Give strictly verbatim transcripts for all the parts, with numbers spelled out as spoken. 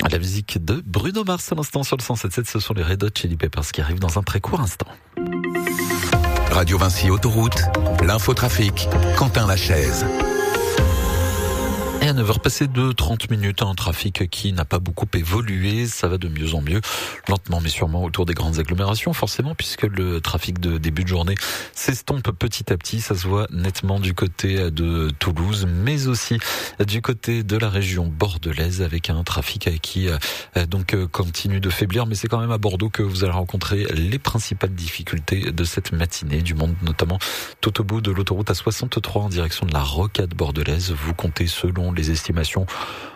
La musique de Bruno Mars à l'instant sur le cent sept virgule sept, ce sont les Red Hot Chili Peppers qui arrivent dans un très court instant. Radio Vinci Autoroute, l'infotrafic, Quentin Lachaise. Et à neuf heures passées de trente minutes, un trafic qui n'a pas beaucoup évolué, ça va de mieux en mieux, lentement mais sûrement autour des grandes agglomérations, forcément, puisque le trafic de début de journée s'estompe petit à petit, ça se voit nettement du côté de Toulouse, mais aussi du côté de la région bordelaise, avec un trafic qui donc continue de faiblir, mais c'est quand même à Bordeaux que vous allez rencontrer les principales difficultés de cette matinée, du monde notamment tout au bout de l'autoroute A soixante-trois en direction de la rocade bordelaise. Vous comptez selon les estimations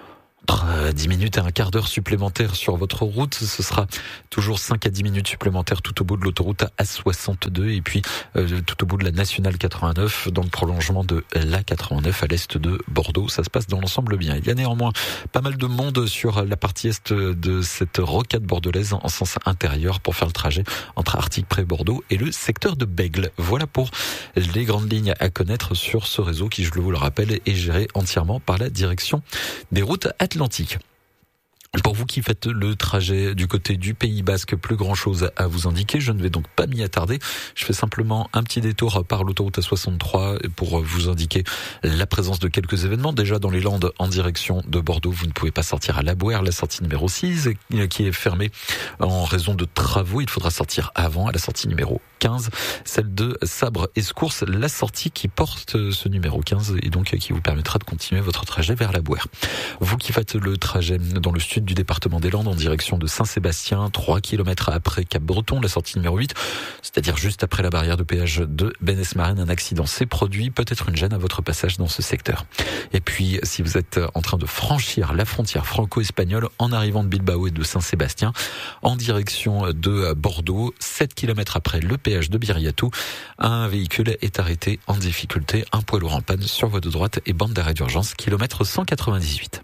dix minutes et un quart d'heure supplémentaires sur votre route. Ce sera toujours cinq à dix minutes supplémentaires tout au bout de l'autoroute A soixante-deux et puis euh, tout au bout de la nationale quatre-vingt-neuf dans le prolongement de l'A quatre-vingt-neuf à l'est de Bordeaux. Ça se passe dans l'ensemble bien. Il y a néanmoins pas mal de monde sur la partie est de cette rocade bordelaise en sens intérieur pour faire le trajet entre Artigues-Près-Bordeaux et le secteur de Bègles. Voilà pour les grandes lignes à connaître sur ce réseau qui, je vous le rappelle, est géré entièrement par la direction des routes atlantiques. Atlantique. Pour vous qui faites le trajet du côté du Pays Basque, plus grand chose à vous indiquer. Je ne vais donc pas m'y attarder. Je fais simplement un petit détour par l'autoroute A soixante-trois pour vous indiquer la présence de quelques événements. Déjà dans les Landes en direction de Bordeaux, vous ne pouvez pas sortir à La Bouère, la sortie numéro six qui est fermée en raison de travaux. Il faudra sortir avant à la sortie numéro quinze, celle de Sabre-Escourse, la sortie qui porte ce numéro quinze et donc qui vous permettra de continuer votre trajet vers La Bouère. Vous qui faites le trajet dans le sud du département des Landes en direction de Saint-Sébastien, trois kilomètres après Cap-Breton, la sortie numéro huit, c'est-à-dire juste après la barrière de péage de Bénès-Marine, un accident s'est produit, peut-être une gêne à votre passage dans ce secteur. Et puis, si vous êtes en train de franchir la frontière franco-espagnole en arrivant de Bilbao et de Saint-Sébastien, en direction de Bordeaux, sept kilomètres après le péage de Biriatou, un véhicule est arrêté en difficulté, un poids lourd en panne sur voie de droite et bande d'arrêt d'urgence, kilomètre cent quatre-vingt-dix-huit.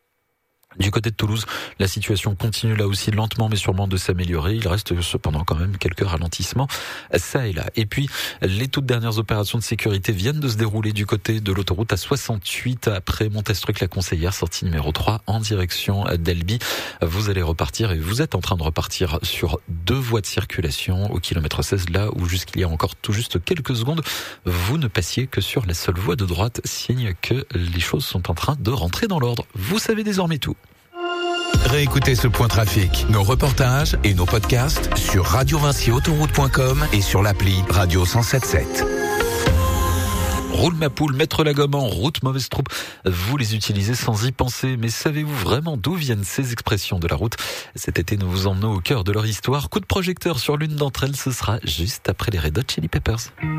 Du côté de Toulouse, la situation continue là aussi lentement mais sûrement de s'améliorer. Il reste cependant quand même quelques ralentissements ça et là. Et puis, les toutes dernières opérations de sécurité viennent de se dérouler du côté de l'autoroute A soixante-huit après Montestruc-la-Conseillère, sortie numéro trois en direction d'Albi. Vous allez repartir et vous êtes en train de repartir sur deux voies de circulation au kilomètre seize, là où jusqu'il y a encore tout juste quelques secondes, vous ne passiez que sur la seule voie de droite, signe que les choses sont en train de rentrer dans l'ordre. Vous savez désormais tout. Réécoutez ce point trafic, nos reportages et nos podcasts sur radio vinci autoroute point com et sur l'appli Radio cent sept sept. Roule ma poule, mettre la gomme en route, mauvaise troupe. Vous les utilisez sans y penser, mais savez-vous vraiment d'où viennent ces expressions de la route? Cet été, nous vous emmenons au cœur de leur histoire. Coup de projecteur sur l'une d'entre elles, ce sera juste après les Red Hot Chili Peppers.